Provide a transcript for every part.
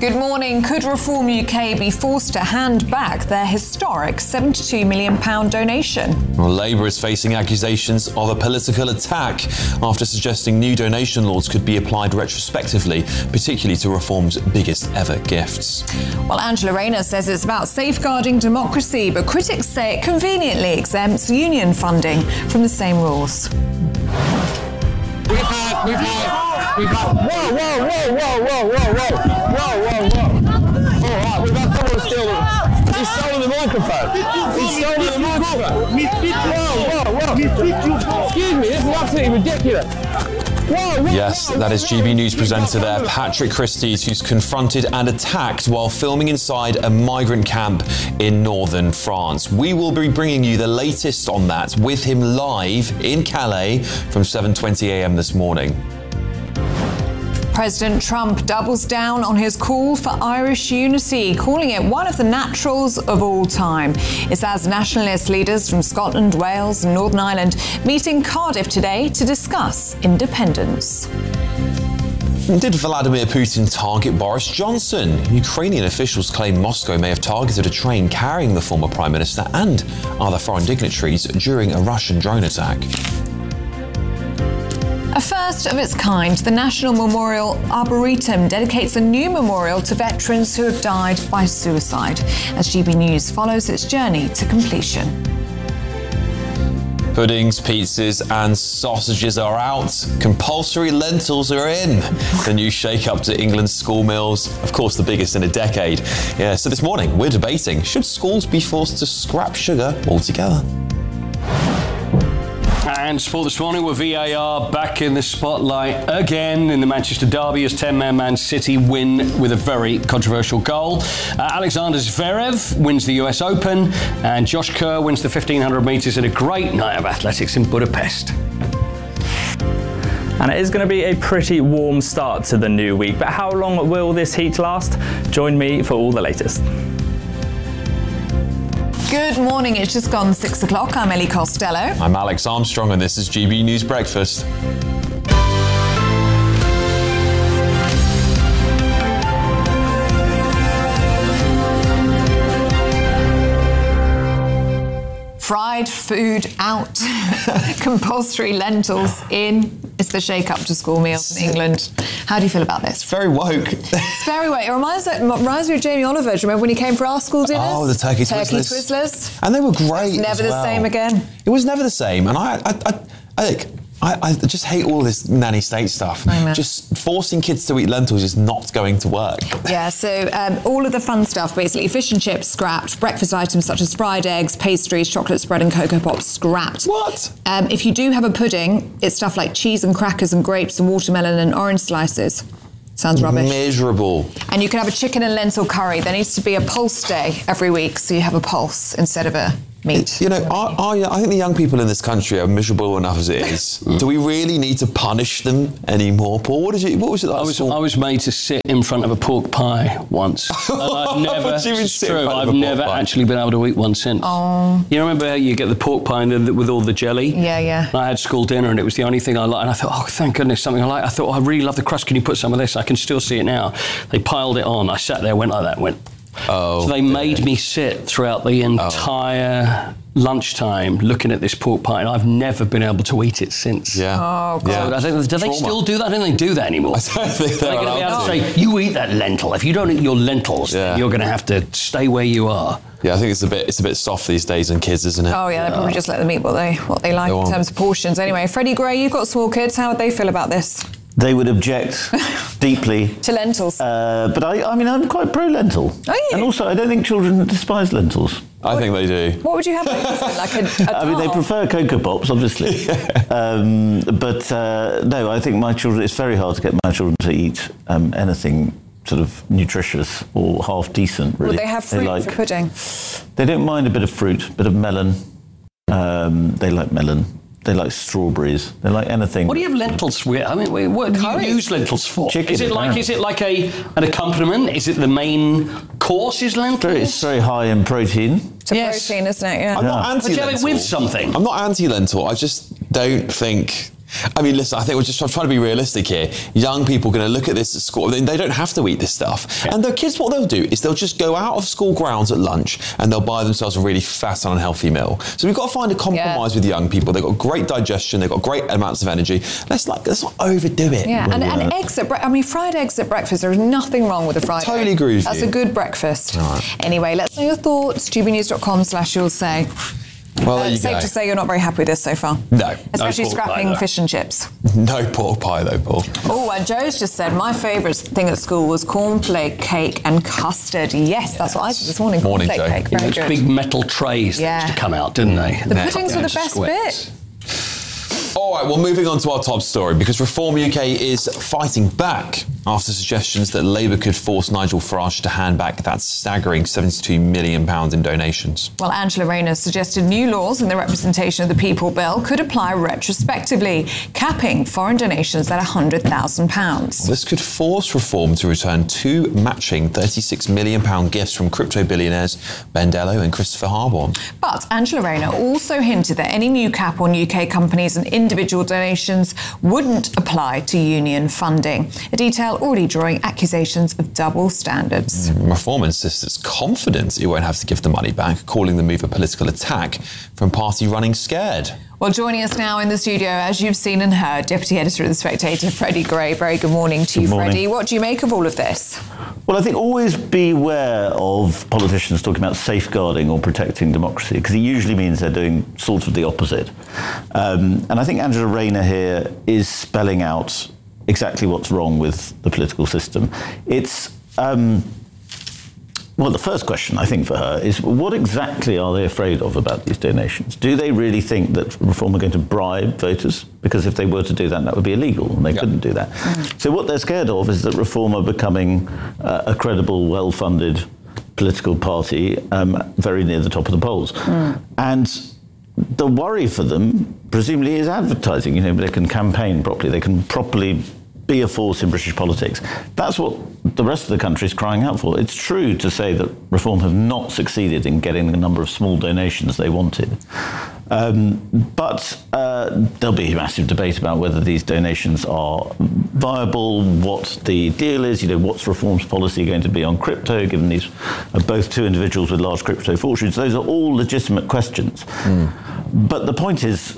Good morning. Could Reform UK be forced to hand back their historic £72 million donation? Well, Labour is facing accusations of a political attack after suggesting new donation laws could be applied retrospectively, particularly to Reform's biggest ever gifts. Well, Angela Rayner says it's about safeguarding democracy, but critics say it conveniently exempts union funding from the same rules. We've had. Whoa. All right, we've had someone steal it. He's stolen the microphone. Whoa. Excuse me, this is absolutely ridiculous. Yes, that is GB News presenter there, Patrick Christys, who's confronted and attacked while filming inside a migrant camp in northern France. We will be bringing you the latest on that with him live in Calais from 7:20 a.m. this morning. President Trump doubles down on his call for Irish unity, calling it one of the naturals of all time. It's as nationalist leaders from Scotland, Wales and Northern Ireland meet in Cardiff today to discuss independence. Did Vladimir Putin target Boris Johnson? Ukrainian officials claim Moscow may have targeted a train carrying the former Prime Minister and other foreign dignitaries during a Russian drone attack. A first of its kind, the National Memorial Arboretum dedicates a new memorial to veterans who have died by suicide, as GB News follows its journey to completion. Puddings, pizzas and sausages are out. Compulsory lentils are in. The new shake-up to England's school meals, of course the biggest in a decade. Yeah, so this morning we're debating, should schools be forced to scrap sugar altogether? And sport this morning with VAR back in the spotlight again in the Manchester derby as 10-man Man City win with a very controversial goal. Alexander Zverev wins the US Open and Josh Kerr wins the 1500 metres in a great night of athletics in Budapest. And it is going to be a pretty warm start to the new week, but how long will this heat last? Join me for all the latest. Good morning, it's just gone 6 o'clock. I'm Ellie Costello. I'm Alex Armstrong and this is GB News Breakfast. Fried food out, compulsory lentils in. It's the shake-up to school meals in England. How do you feel about this? It's very woke. It's very woke. It reminds me of Jamie Oliver. Do you remember when he came for our school dinners? Oh, the turkey Twizzlers. And they were great. It's never the same again. It was never the same. And I just hate all this nanny state stuff. Just forcing kids to eat lentils is not going to work. Yeah, so all of the fun stuff, basically. Fish and chips, scrapped. Breakfast items such as fried eggs, pastries, chocolate spread and Cocoa Pops, scrapped. What? If you do have a pudding, it's stuff like cheese and crackers and grapes and watermelon and orange slices. Sounds rubbish. Miserable. And you can have a chicken and lentil curry. There needs to be a pulse day every week, so you have a pulse instead of a meat. You know, I think the young people in this country are miserable enough as it is. Do we really need to punish them anymore? Paul, what was it like? I was made to sit in front of a pork pie once. And I've never actually been able to eat one since. Oh. You remember how you get the pork pie with all the jelly? Yeah. I had school dinner and it was the only thing I liked. And I thought, oh, thank goodness, something I like. I thought, I really love the crust. Can you put some of this? I can still see it now. They piled it on. I sat there, went like that, went... Oh. So they made me sit throughout the entire lunchtime looking at this pork pie, and I've never been able to eat it since. Yeah. Oh, God. So do they still do that? I don't think they do that anymore. I don't think they're going to be able to say, you eat that lentil. If you don't eat your lentils, then you're going to have to stay where you are. Yeah, I think it's a bit soft these days on kids, isn't it? Oh, yeah, they probably just let them eat what they like in terms of portions. Anyway, Freddie Gray, you've got small kids. How would they feel about this? They would object deeply. To lentils. But I mean, I'm quite pro-lentil. Are you? And also, I don't think children despise lentils. I think they do. What would you have? Like a I mean, they prefer Cocoa Pops, obviously. No, I think my children, it's very hard to get my children to eat anything sort of nutritious or half decent, really. Would they have fruit for pudding? They don't mind a bit of fruit, a bit of melon. They like melon. They like strawberries. They like anything. What do you have lentils with? I mean, what do you use lentils for? Chicken. Is it like an accompaniment? Is it the main course? Is lentils? It's very high in protein. It's a protein, isn't it? Yeah. I'm not anti-lentil. But you have it with something. I'm not anti-lentil. I just don't think I mean, listen, I think we're just trying to be realistic here. Young people are going to look at this at school. They don't have to eat this stuff. Yeah. And the kids, what they'll do is they'll just go out of school grounds at lunch and they'll buy themselves a really fat and unhealthy meal. So we've got to find a compromise with young people. They've got great digestion. They've got great amounts of energy. Let's not overdo it. Yeah, and eggs at fried eggs at breakfast, there is nothing wrong with a fried egg. Totally agree with you. That's a good breakfast. Right. Anyway, let's know your thoughts. GBnews.com/you'll say. Well, there you safe go. to say you're not very happy with this so far. No. Especially No pork scrapping pie, fish and chips. No pork pie, though, Paul. Oh, and Joe's just said, my favourite thing at school was cornflake cake and custard. Yes, that's what I did this morning. Morning, cornflake Joe. cake, very Those good. big metal trays that used to come out, didn't they? The puddings were the best bit. All right, well, moving on to our top story, because Reform UK is fighting back after suggestions that Labour could force Nigel Farage to hand back that staggering £72 million in donations. Well, Angela Rayner suggested new laws in the Representation of the People Bill could apply retrospectively, capping foreign donations at £100,000. This could force Reform to return two matching £36 million gifts from crypto billionaires Ben Dello and Christopher Harborn. But Angela Rayner also hinted that any new cap on UK companies and individual donations wouldn't apply to union funding. A detail already drawing accusations of double standards. Reform insists it's confident it won't have to give the money back, calling the move a political attack from party running scared. Well, joining us now in the studio, as you've seen and heard, Deputy Editor of The Spectator, Freddie Gray. Very good morning to you, Freddie. What do you make of all of this? Well, I think always beware of politicians talking about safeguarding or protecting democracy, because it usually means they're doing sort of the opposite. And I think Angela Rayner here is spelling out exactly what's wrong with the political system. It's... Well, the first question, I think, for her is what exactly are they afraid of about these donations? Do they really think that Reform are going to bribe voters? Because if they were to do that, that would be illegal, and they couldn't do that. So what they're scared of is that Reform are becoming a credible, well-funded political party very near the top of the polls. And the worry for them, presumably, is advertising. You know, they can campaign properly. They can properly be a force in British politics. That's what the rest of the country is crying out for. It's true to say that Reform have not succeeded in getting the number of small donations they wanted. But there'll be a massive debate about whether these donations are viable, what the deal is, you know, what's Reform's policy going to be on crypto, given these are both two individuals with large crypto fortunes. Those are all legitimate questions. But the point is,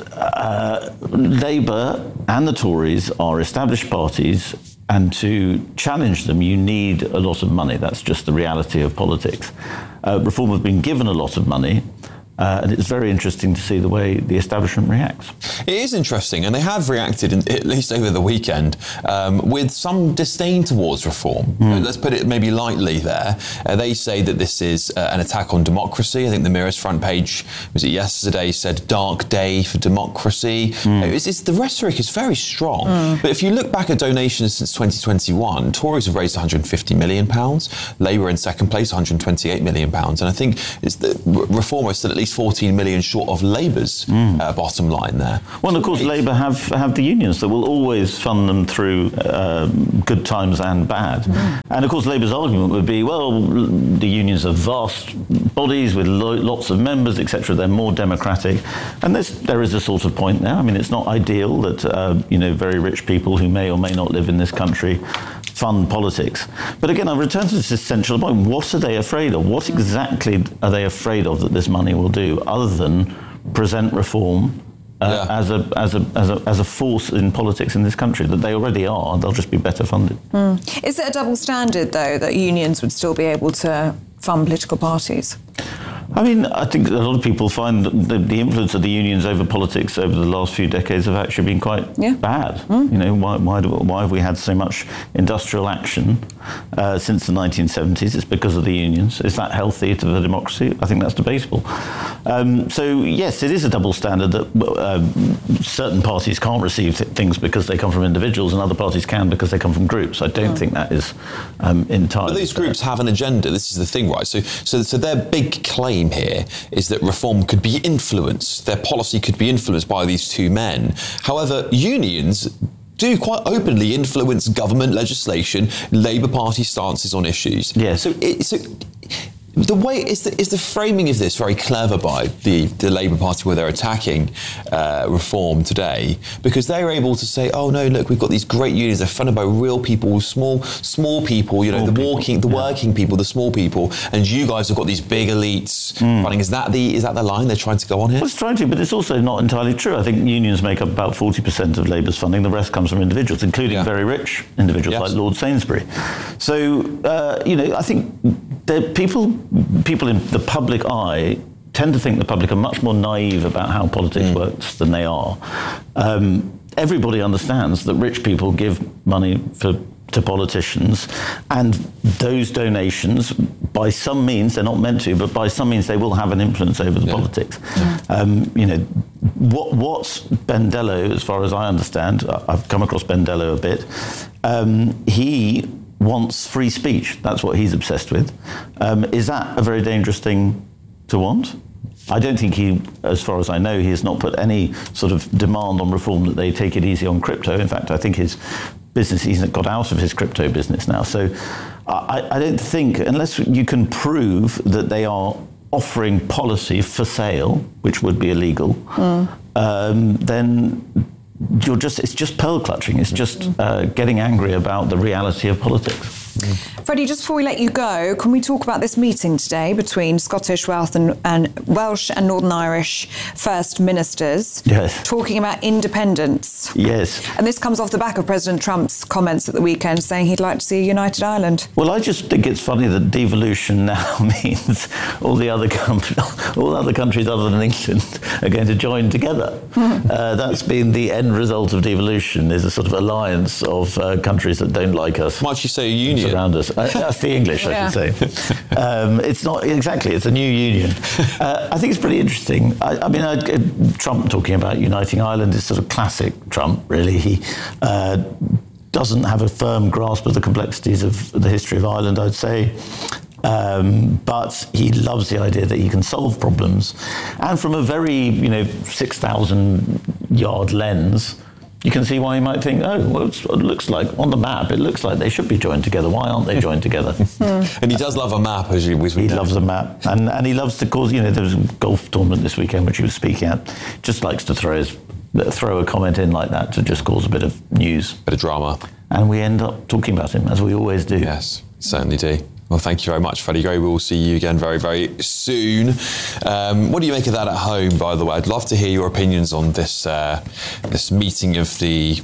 Labour and the Tories are established parties, and to challenge them, you need a lot of money. That's just the reality of politics. Reform have been given a lot of money, and it's very interesting to see the way the establishment reacts. It is interesting, and they have reacted, at least over the weekend, with some disdain towards Reform. Let's put it maybe lightly there. They say that this is an attack on democracy. I think the Mirror's front page, was it yesterday, said dark day for democracy. The rhetoric is very strong. But if you look back at donations since 2021, Tories have raised £150 million, Labour in second place, £128 million. And I think Reform are still at least 14 million short of Labour's bottom line there. Well, and of course, Labour have the unions that will always fund them through good times and bad. And of course, Labour's argument would be, well, the unions are vast bodies with lots of members, etc. They're more democratic. And there is a sort of point there. I mean, it's not ideal that, very rich people who may or may not live in this country fund politics. But again, I've returned to this essential point. What are they afraid of? What exactly are they afraid of that this money will do, other than present Reform as a force in politics in this country that they already are? They'll just be better funded. Is it a double standard, though, that unions would still be able to fund political parties? I mean, I think a lot of people find that the influence of the unions over politics over the last few decades have actually been quite bad. You know, why have we had so much industrial action since the 1970s? It's because of the unions. Is that healthy to the democracy? I think that's debatable. So, yes, it is a double standard that certain parties can't receive things because they come from individuals and other parties can because they come from groups. I don't think that is entirely... But these groups have an agenda. This is the thing, right? So their big claim here is that Reform could be influenced, their policy could be influenced by these two men. However, unions do quite openly influence government legislation, Labour Party stances on issues. Yes. So the way is the framing of this very clever by the Labour Party, where they're attacking reform today, because they're able to say, oh no, look, we've got these great unions, they're funded by real people, small people, the working people, the small people, and you guys have got these big elites funding. Is that the line they're trying to go on here? Well, it's trying to, but it's also not entirely true. I think unions make up about 40% of Labour's funding. The rest comes from individuals, including very rich individuals like Lord Sainsbury. So, I think that people in the public eye tend to think the public are much more naive about how politics works than they are. Everybody understands that rich people give money to politicians, and those donations, by some means, they're not meant to, but by some means they will have an influence over the politics. What's Bendello, as far as I understand, I've come across Bendello a bit, he wants free speech. That's what he's obsessed with. Is that a very dangerous thing to want? I don't think he, as far as I know, he has not put any sort of demand on reform that they take it easy on crypto. In fact, I think his business, he's got out of his crypto business now. So I don't think, unless you can prove that they are offering policy for sale, which would be illegal, then it's just pearl clutching. It's just getting angry about the reality of politics. Freddie, just before we let you go, can we talk about this meeting today between Scottish, Welsh and Northern Irish First Ministers? Yes. Talking about independence. Yes. And this comes off the back of President Trump's comments at the weekend saying he'd like to see a united Ireland. Well, I just think it's funny that devolution now means all the other countries other than England are going to join together. That's been the end result of devolution, is a sort of alliance of countries that don't like us. Might you say a union? Around us. That's the English, I should say. It's not exactly, it's a new union. I think it's pretty interesting. Trump talking about uniting Ireland is sort of classic Trump, really. He doesn't have a firm grasp of the complexities of the history of Ireland, I'd say. But he loves the idea that he can solve problems. And from a very, 6,000-yard lens, you can see why he might think, it looks like, on the map, it looks like they should be joined together. Why aren't they joined together? And he does love a map, as we He loves a map. And he loves to cause, there was a golf tournament this weekend, which he was speaking at. Just likes to throw a comment in like that to just cause a bit of news. Bit of drama. And we end up talking about him, as we always do. Yes, certainly do. Well, thank you very much, Freddie Gray. We'll see you again very, very soon. What do you make of that at home, by the way? I'd love to hear your opinions on this meeting of the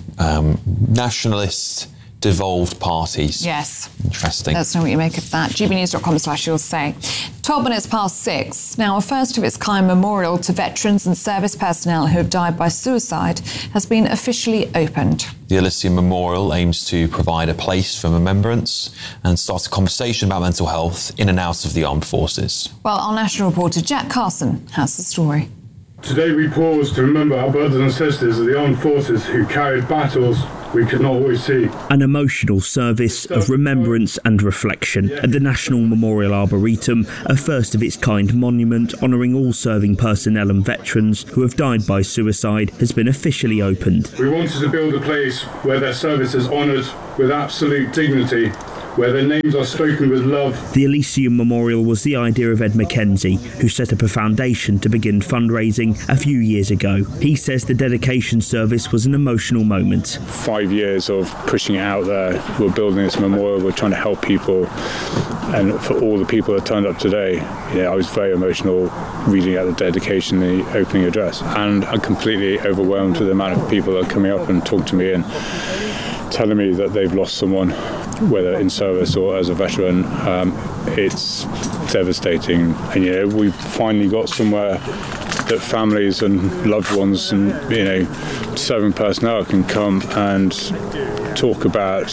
nationalist devolved parties. Yes. Interesting. Let us know what you make of that. gbnews.com/you'll say. 12 minutes past 6. Now, a first-of-its-kind memorial to veterans and service personnel who have died by suicide has been officially opened. The Elysium Memorial aims to provide a place for remembrance and start a conversation about mental health in and out of the armed forces. Well, our national reporter Jack Carson has the story. Today we pause to remember our brothers and sisters of the armed forces who carried battles we could not always see. An emotional service of remembrance and reflection at the National Memorial Arboretum, a first-of-its-kind monument honouring all serving personnel and veterans who have died by suicide, has been officially opened. We wanted to build a place where their service is honoured with absolute dignity, where their names are spoken with love. The Elysium Memorial was the idea of Ed McKenzie, who set up a foundation to begin fundraising a few years ago. He says the dedication service was an emotional moment. 5 years of pushing it out there. We're building this memorial, we're trying to help people, and for all the people that turned up today, I was very emotional reading out the dedication, the opening address, and I'm completely overwhelmed with the amount of people that are coming up and talk to me and telling me that they've lost someone, whether in service or as a veteran. It's devastating, and we've finally got somewhere that families and loved ones and serving personnel can come and talk about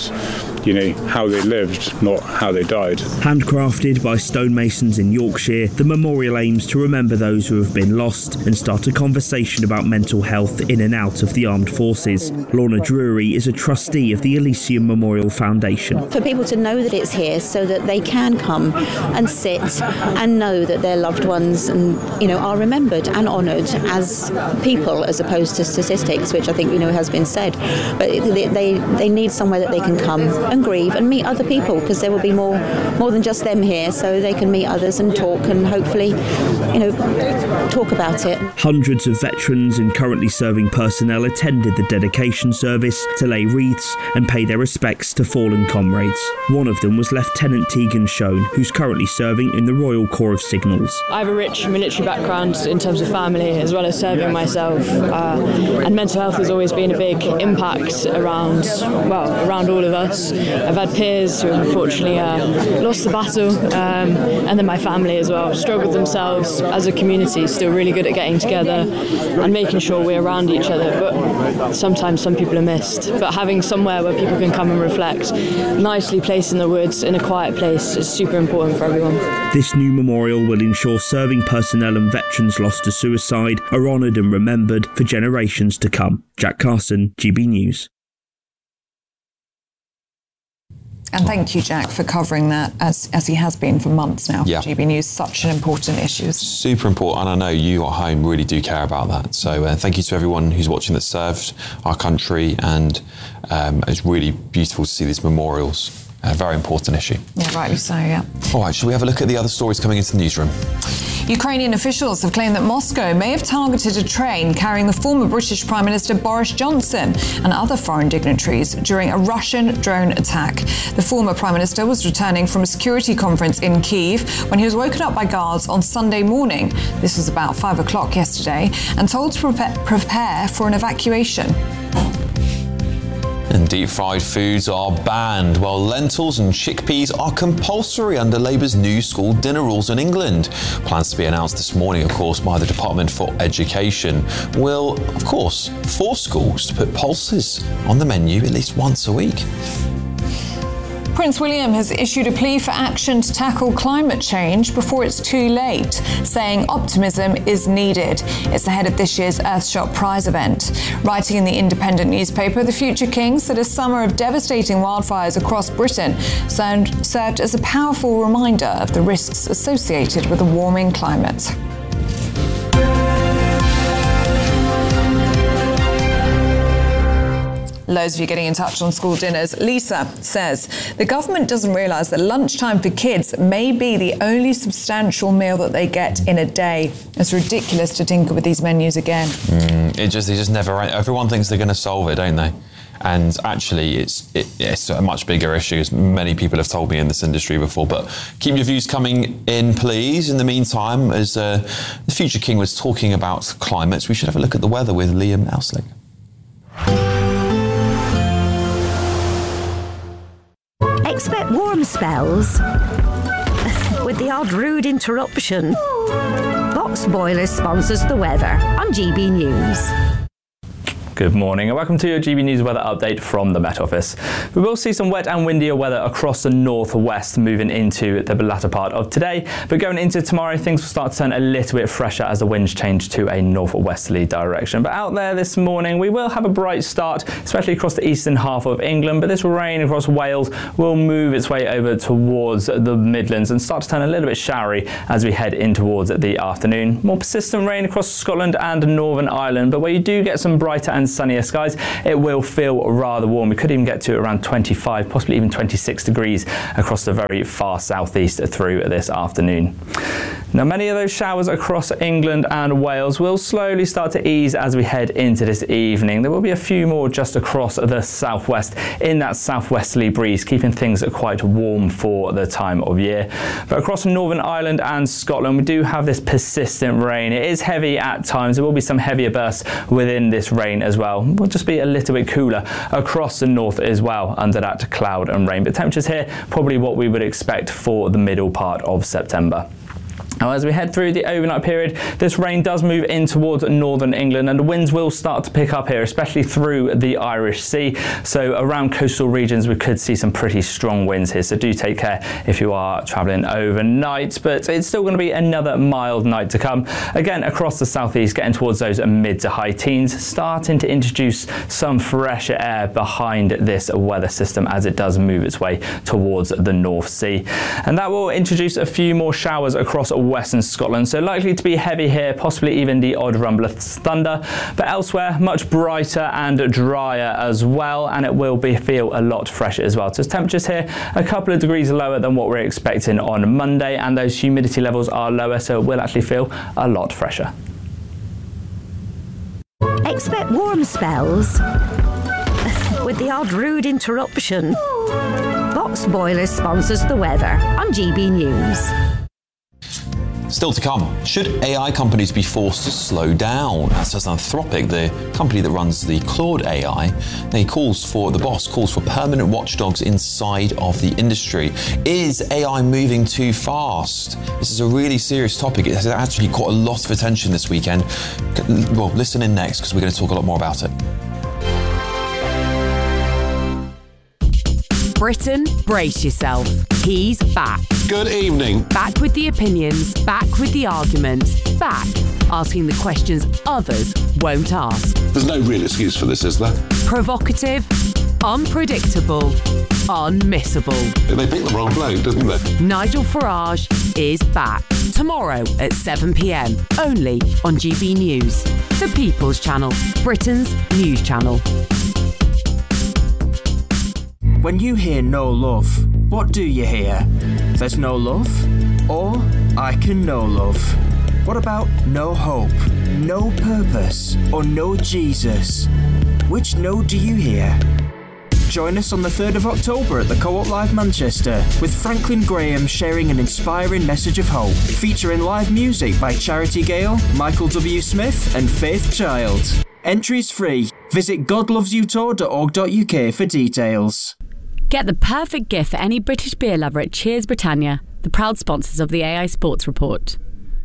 how they lived, not how they died. Handcrafted by stonemasons in Yorkshire, the memorial aims to remember those who have been lost and start a conversation about mental health in and out of the armed forces. Lorna Drury is a trustee of the Elysium Memorial Foundation. For people to know that it's here so that they can come and sit and know that their loved ones are remembered and honoured as people as opposed to statistics, which I think has been said. But they need somewhere that they can come and grieve and meet other people, because there will be more than just them here, so they can meet others and talk and hopefully, talk about it. Hundreds of veterans and currently serving personnel attended the dedication service to lay wreaths and pay their respects to fallen comrades. One of them was Lieutenant Tegan Schoen, who's currently serving in the Royal Corps of Signals. I have a rich military background in terms of family, as well as serving myself, and mental health has always been a big impact around all of us. I've had peers who have unfortunately lost the battle, and then my family as well struggled themselves as a community, still really good at getting together and making sure we're around each other, but sometimes some people are missed. But having somewhere where people can come and reflect, nicely placed in the woods in a quiet place, is super important for everyone. This new memorial will ensure serving personnel and veterans lost to suicide are honoured and remembered for generations to come. Jack Carson, GB News. And thank you, Jack, for covering that as he has been for months now. Yeah. GB News, such an important issue. Super important, and I know you at home really do care about that. So thank you to everyone who's watching that served our country, and it's really beautiful to see these memorials. A very important issue. Yeah, rightly so, yeah. All right, shall we have a look at the other stories coming into the newsroom? Ukrainian officials have claimed that Moscow may have targeted a train carrying the former British Prime Minister Boris Johnson and other foreign dignitaries during a Russian drone attack. The former Prime Minister was returning from a security conference in Kyiv when he was woken up by guards on Sunday morning. This was about 5 o'clock yesterday, and told to prepare for an evacuation. And deep-fried foods are banned, while lentils and chickpeas are compulsory under Labour's new school dinner rules in England. Plans to be announced this morning, of course, by the Department for Education will, of course, force schools to put pulses on the menu at least once a week. Prince William has issued a plea for action to tackle climate change before it's too late, saying optimism is needed. It's ahead of this year's Earthshot Prize event. Writing in the Independent newspaper, the future king said a summer of devastating wildfires across Britain served as a powerful reminder of the risks associated with a warming climate. Loads of you getting in touch on school dinners. Lisa says the government doesn't realise that lunchtime for kids may be the only substantial meal that they get in a day. It's ridiculous to tinker with these menus again. They just never. Everyone thinks they're going to solve it, don't they? And actually, it's a much bigger issue, as many people have told me in this industry before. But keep your views coming in, please. In the meantime, as the future king was talking about climates, we should have a look at the weather with Liam Elsling. Expect warm spells with the odd rude interruption. Box Boilers sponsors the weather on GB News. Good morning and welcome to your GB News weather update from the Met Office. We will see some wet and windier weather across the northwest moving into the latter part of today, but going into tomorrow things will start to turn a little bit fresher as the winds change to a northwesterly direction. But out there this morning we will have a bright start, especially across the eastern half of England, but this rain across Wales will move its way over towards the Midlands and start to turn a little bit showery as we head in towards the afternoon. More persistent rain across Scotland and Northern Ireland, but where you do get some brighter and sunnier skies, it will feel rather warm. We could even get to around 25, possibly even 26 degrees across the very far southeast through this afternoon. Now, many of those showers across England and Wales will slowly start to ease as we head into this evening. There will be a few more just across the southwest in that southwesterly breeze, keeping things quite warm for the time of year. But across Northern Ireland and Scotland, we do have this persistent rain. It is heavy at times. There will be some heavier bursts within this rain as well. It will just be a little bit cooler across the north as well under that cloud and rain. But temperatures here, probably what we would expect for the middle part of September. Now, as we head through the overnight period, this rain does move in towards northern England and the winds will start to pick up here, especially through the Irish Sea. So around coastal regions, we could see some pretty strong winds here. So do take care if you are travelling overnight, but it's still going to be another mild night to come. Again, across the southeast, getting towards those mid to high teens, starting to introduce some fresher air behind this weather system as it does move its way towards the North Sea. And that will introduce a few more showers across western Scotland, so likely to be heavy here, possibly even the odd rumble of thunder. But elsewhere, much brighter and drier as well, and it will feel a lot fresher as well. So temperatures here a couple of degrees lower than what we're expecting on Monday, and those humidity levels are lower, so it will actually feel a lot fresher. Expect warm spells with the odd rude interruption. Box Boilers sponsors the weather on GB News. Still to come, should AI companies be forced to slow down? That says Anthropic, the company that runs the Claude AI. The boss calls for permanent watchdogs inside of the industry. Is AI moving too fast? This is a really serious topic. It has actually caught a lot of attention this weekend. Well, listen in next because we're going to talk a lot more about it. Britain, brace yourself. He's back. Good evening. Back with the opinions, back with the arguments, back asking the questions others won't ask. There's no real excuse for this, is there? Provocative, unpredictable, unmissable. They picked the wrong bloke, didn't they? Nigel Farage is back. Tomorrow at 7 p.m, only on GB News. The People's Channel, Britain's news channel. When you hear no love, what do you hear? There's no love? Or I can no love? What about no hope, no purpose, or no Jesus? Which no do you hear? Join us on the 3rd of October at the Co-op Live Manchester with Franklin Graham sharing an inspiring message of hope, featuring live music by Charity Gale, Michael W. Smith and Faith Child. Entries free. Visit godlovesyoutour.org.uk for details. Get the perfect gift for any British beer lover at Cheers Britannia, the proud sponsors of the AI Sports Report.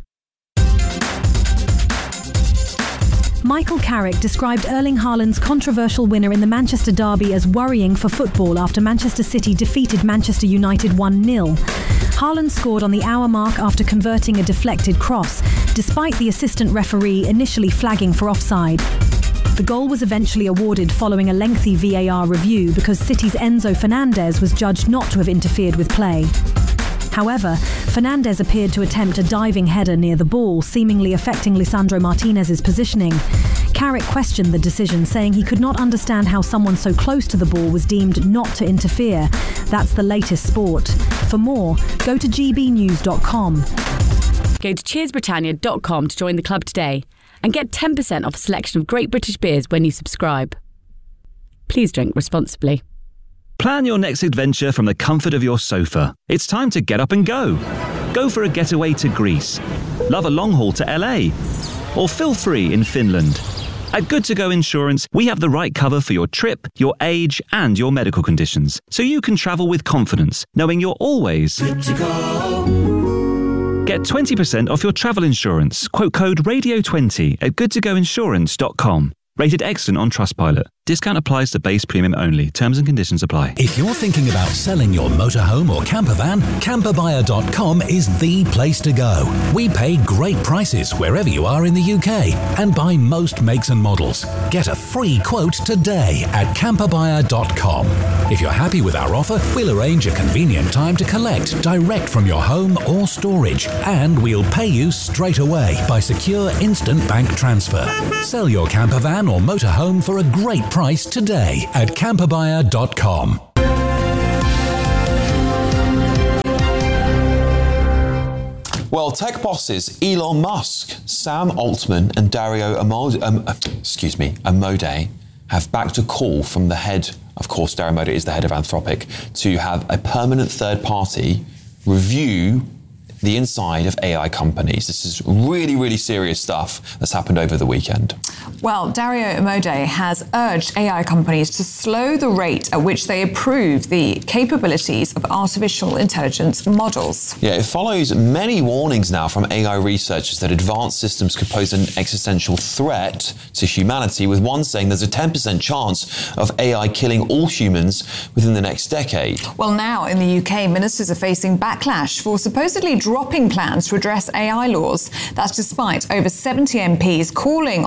Michael Carrick described Erling Haaland's controversial winner in the Manchester derby as worrying for football after Manchester City defeated Manchester United 1-0. Haaland scored on the hour mark after converting a deflected cross, despite the assistant referee initially flagging for offside. The goal was eventually awarded following a lengthy VAR review because City's Enzo Fernandez was judged not to have interfered with play. However, Fernandez appeared to attempt a diving header near the ball, seemingly affecting Lisandro Martinez's positioning. Carrick questioned the decision, saying he could not understand how someone so close to the ball was deemed not to interfere. That's the latest sport. For more, go to gbnews.com. Go to cheersbritannia.com to join the club today and get 10% off a selection of great British beers when you subscribe. Please drink responsibly. Plan your next adventure from the comfort of your sofa. It's time to get up and go. Go for a getaway to Greece. Love a long haul to LA. Or feel free in Finland. At Good To Go Insurance, we have the right cover for your trip, your age, and your medical conditions, so you can travel with confidence, knowing you're always good to go. Get 20% off your travel insurance. Quote code RADIO20 at goodtogoinsurance.com. Rated excellent on Trustpilot. Discount applies to base premium only. Terms and conditions apply. If you're thinking about selling your motorhome or camper van, camperbuyer.com is the place to go. We pay great prices wherever you are in the UK and buy most makes and models. Get a free quote today at camperbuyer.com. If you're happy with our offer, we'll arrange a convenient time to collect direct from your home or storage, and we'll pay you straight away by secure instant bank transfer. Sell your camper van or motorhome for a great price today at camperbuyer.com. Well, tech bosses Elon Musk, Sam Altman and Dario Amodei have backed a call from the head, of course, Dario Amodei is the head of Anthropic, to have a permanent third party review the inside of AI companies. This is really, really serious stuff that's happened over the weekend. Well, Dario Amodei has urged AI companies to slow the rate at which they approve the capabilities of artificial intelligence models. Yeah, it follows many warnings now from AI researchers that advanced systems could pose an existential threat to humanity, with one saying there's a 10% chance of AI killing all humans within the next decade. Well, now in the UK, ministers are facing backlash for supposedly dropping plans to address AI laws. That's despite over 70 MPs calling on the Prime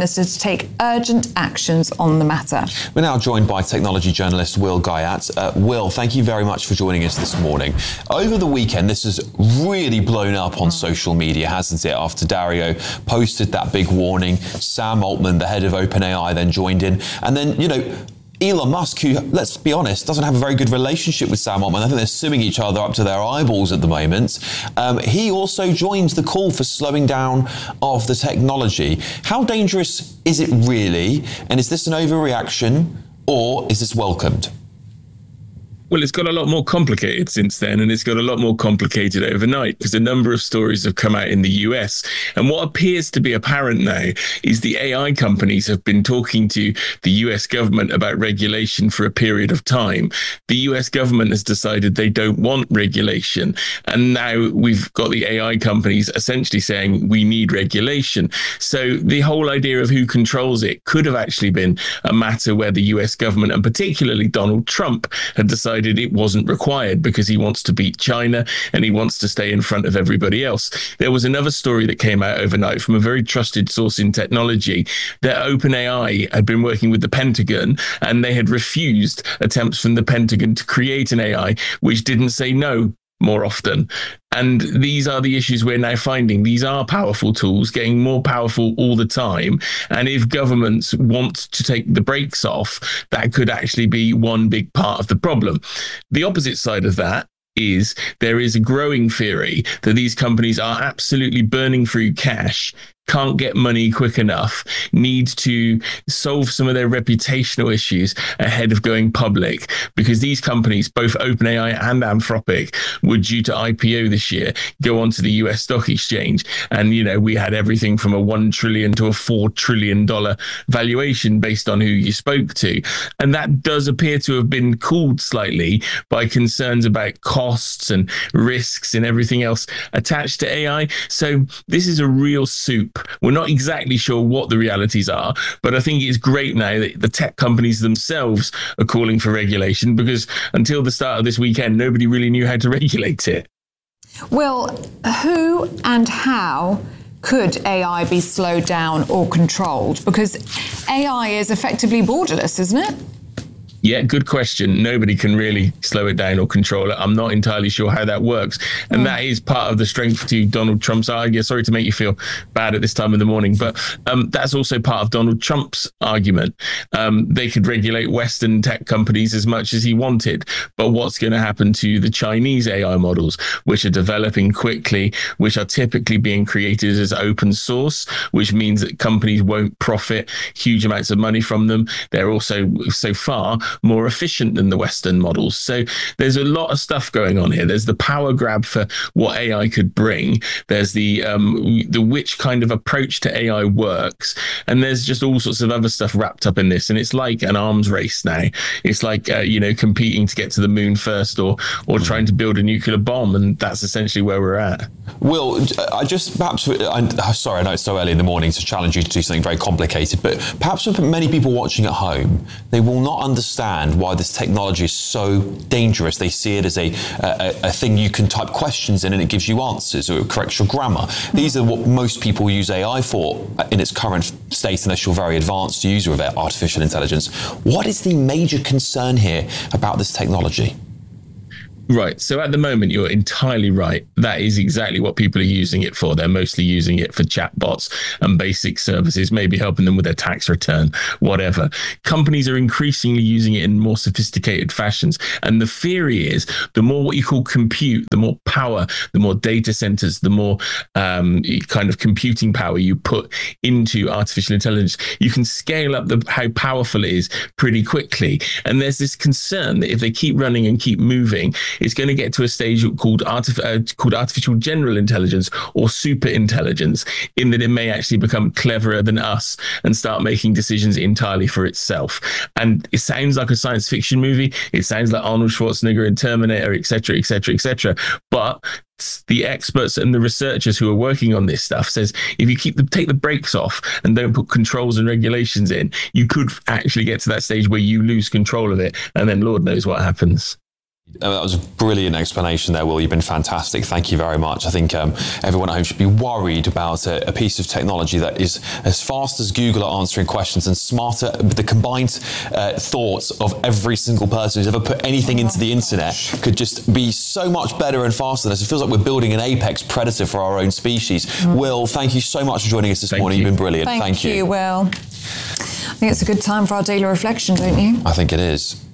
Minister to take urgent actions on the matter. We're now joined by technology journalist Will Guyat. Will, thank you very much for joining us this morning. Over the weekend, this has really blown up on social media, hasn't it? After Dario posted that big warning, Sam Altman, the head of OpenAI, then joined in. And then, Elon Musk, who, let's be honest, doesn't have a very good relationship with Sam Altman. I think they're suing each other up to their eyeballs at the moment. He also joins the call for slowing down of the technology. How dangerous is it really? And is this an overreaction, or is this welcomed? Well, it's got a lot more complicated since then, and it's got a lot more complicated overnight because a number of stories have come out in the US. And what appears to be apparent now is the AI companies have been talking to the US government about regulation for a period of time. The US government has decided they don't want regulation. And now we've got the AI companies essentially saying we need regulation. So the whole idea of who controls it could have actually been a matter where the US government, and particularly Donald Trump, had decided it wasn't required because he wants to beat China and he wants to stay in front of everybody else. There was another story that came out overnight from a very trusted source in technology that OpenAI had been working with the Pentagon and they had refused attempts from the Pentagon to create an AI which didn't say no more often. And these are the issues we're now finding. These are powerful tools, getting more powerful all the time. And if governments want to take the brakes off, that could actually be one big part of the problem. The opposite side of that is there is a growing theory that these companies are absolutely burning through cash, can't get money quick enough, need to solve some of their reputational issues ahead of going public, because these companies, both OpenAI and Anthropic, were due to IPO this year, go onto the US stock exchange. And, we had everything from a $1 trillion to a $4 trillion valuation based on who you spoke to. And that does appear to have been cooled slightly by concerns about costs and risks and everything else attached to AI. So this is a real soup. We're not exactly sure what the realities are, but I think it's great now that the tech companies themselves are calling for regulation, because until the start of this weekend, nobody really knew how to regulate it. Well, who and how could AI be slowed down or controlled? Because AI is effectively borderless, isn't it? Yeah, good question. Nobody can really slow it down or control it. I'm not entirely sure how that works. And that is part of the strength to Donald Trump's argument. Sorry to make you feel bad at this time of the morning, but that's also part of Donald Trump's argument. They could regulate Western tech companies as much as he wanted. But what's going to happen to the Chinese AI models, which are developing quickly, which are typically being created as open source, which means that companies won't profit huge amounts of money from them. They're also, so far, more efficient than the Western models. So there's a lot of stuff going on here. There's the power grab for what AI could bring. There's the which kind of approach to AI works. And there's just all sorts of other stuff wrapped up in this. And it's like an arms race now. It's like, competing to get to the moon first or trying to build a nuclear bomb. And that's essentially where we're at. Will, sorry, I know it's so early in the morning to challenge you to do something very complicated, but perhaps for many people watching at home, they will not understand why this technology is so dangerous. They see it as a thing you can type questions in and it gives you answers, or it corrects your grammar. These are what most people use AI for in its current state, unless you're a very advanced user of artificial intelligence. What is the major concern here about this technology? Right. So at the moment, you're entirely right. That is exactly what people are using it for. They're mostly using it for chatbots and basic services, maybe helping them with their tax return, whatever. Companies are increasingly using it in more sophisticated fashions. And the theory is the more what you call compute, the more power, the more data centers, the more kind of computing power you put into artificial intelligence, you can scale up how powerful it is pretty quickly. And there's this concern that if they keep running and keep moving, it's going to get to a stage called artificial general intelligence or super intelligence, in that it may actually become cleverer than us and start making decisions entirely for itself. And it sounds like a science fiction movie. It sounds like Arnold Schwarzenegger in Terminator, etc., etc., etc. But the experts and the researchers who are working on this stuff says if you take the brakes off and don't put controls and regulations in, you could actually get to that stage where you lose control of it, and then Lord knows what happens. That was a brilliant explanation there, Will. You've been fantastic. Thank you very much. I think everyone at home should be worried about a piece of technology that is as fast as Google at answering questions and smarter with the combined thoughts of every single person who's ever put anything into the internet could just be so much better and faster than us. It feels like we're building an apex predator for our own species. Will, thank you so much for joining us this morning. You've been brilliant. Thank you, Will. I think it's a good time for our daily reflection, don't you? I think it is.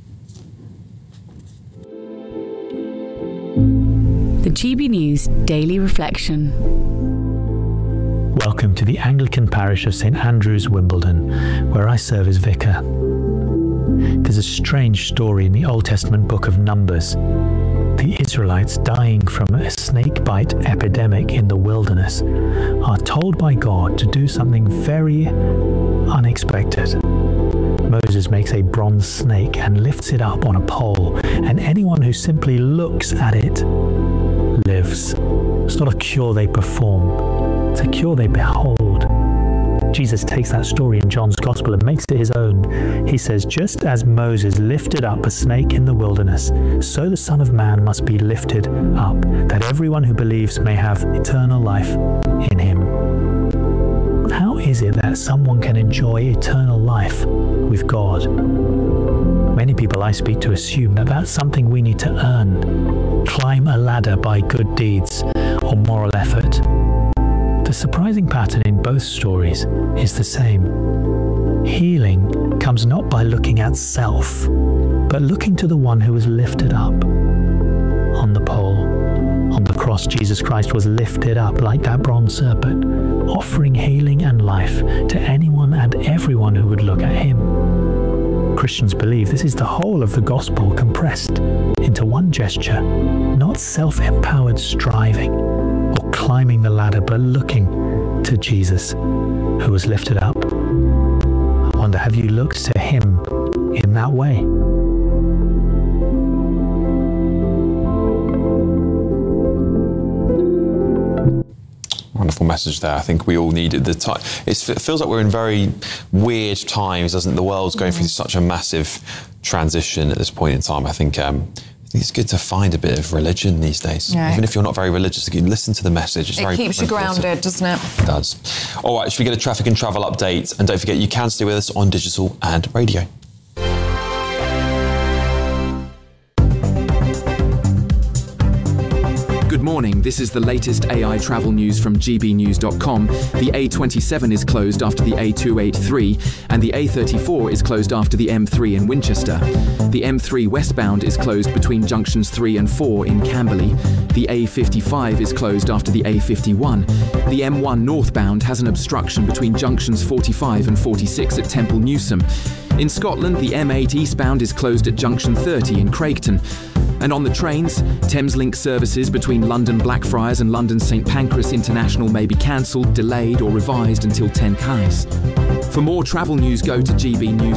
The GB News Daily Reflection. Welcome to the Anglican parish of St Andrews, Wimbledon, where I serve as vicar. There's a strange story in the Old Testament book of Numbers. The Israelites, dying from a snake bite epidemic in the wilderness, are told by God to do something very unexpected. Moses makes a bronze snake and lifts it up on a pole, and anyone who simply looks at it lives. It's not a cure they perform, it's a cure they behold. Jesus takes that story in John's Gospel and makes it his own. He says, just as Moses lifted up a snake in the wilderness, so the Son of Man must be lifted up, that everyone who believes may have eternal life in him. How is it that someone can enjoy eternal life with God? Many people I speak to assume that that's something we need to earn, climb a ladder by good deeds or moral effort. The surprising pattern in both stories is the same. Healing comes not by looking at self, but looking to the one who was lifted up on the pole. On the cross, Jesus Christ was lifted up like that bronze serpent, offering healing and life to anyone and everyone who would look at him. Christians believe this is the whole of the gospel compressed into one gesture, not self-empowered striving or climbing the ladder, but looking to Jesus, who was lifted up. I wonder, have you looked to him in that way? Wonderful message there. I think we all needed the time. It feels like we're in very weird times, doesn't it? The world's going through such a massive transition at this point in time. I think it's good to find a bit of religion these days. Yeah. Even if you're not very religious, you can listen to the message. It's it keeps you grounded, doesn't it? It does. All right, should we get a traffic and travel update? And don't forget, you can stay with us on digital and radio. Good morning, this is the latest AI travel news from gbnews.com. The A27 is closed after the A283, and the A34 is closed after the M3 in Winchester. The M3 westbound is closed between junctions 3 and 4 in Camberley. The A55 is closed after the A51. The M1 northbound has an obstruction between junctions 45 and 46 at Temple Newsome. In Scotland, the M8 eastbound is closed at junction 30 in Craigton. And on the trains, Thameslink services between London Blackfriars and London St Pancras International may be cancelled, delayed or revised until 10 Cais. For more travel news, go to GB News.